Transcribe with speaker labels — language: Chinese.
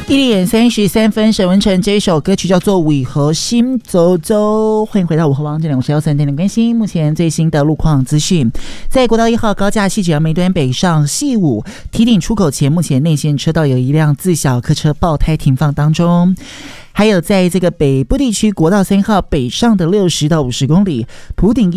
Speaker 1: 1:33，沈文成这一首歌曲叫做《为何心走走》。欢迎回到午后王这两个13点的关心。目前最新的路况资讯，在国道1号高架汐止杨梅端北上汐五堤顶出口前，目前内线车道有一辆自小客车爆胎停放当中。还有在这个北部地区国道3号北上的60到50公里，埔顶